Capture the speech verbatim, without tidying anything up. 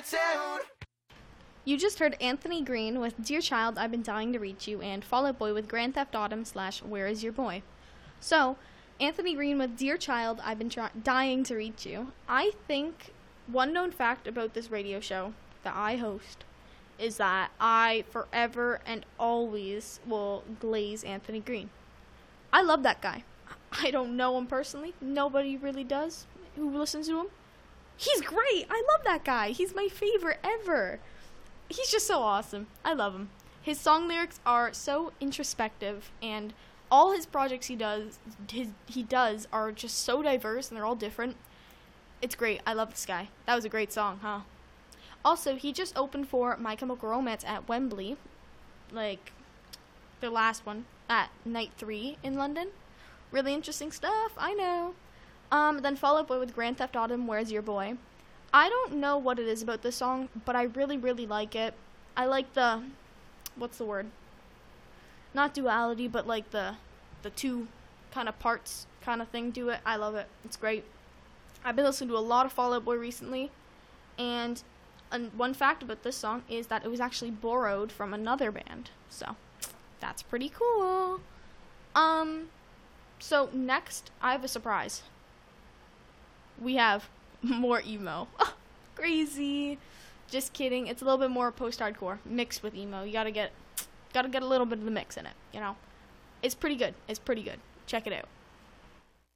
town. You just heard Anthony Green with Dear Child, I've Been Dying to Reach You, and Fall Out Boy with Grand Theft Autumn slash Where Is Your Boy. So, Anthony Green with Dear Child, I've Been try- Dying to Reach You. I think one known fact about this radio show that I host is that I forever and always will glaze Anthony Green. I love that guy. I don't know him personally. Nobody really does who listens to him. He's great. I love that guy. He's my favorite ever. He's just so awesome. I love him. His song lyrics are so introspective, and all his projects he does his he does are just so diverse, and they're all different. It's great. I love this guy. That was a great song, huh? Also, he just opened for My Chemical Romance at Wembley, like their last one at night three in London. Really interesting stuff. I know. Um, then Fall Out Boy with Grand Theft Autumn, Where's Your Boy? I don't know what it is about this song, but I really, really like it. I like the, what's the word? Not duality, but like the, the two kind of parts kind of thing to it. I love it. It's great. I've been listening to a lot of Fall Out Boy recently, and and one fact about this song is that it was actually borrowed from another band. So, that's pretty cool. Um, so next, I have a surprise. We have more emo. Oh, crazy. Just kidding. It's a little bit more post-hardcore mixed with emo. You gotta get, gotta get a little bit of the mix in it, you know. It's pretty good. It's pretty good. Check it out.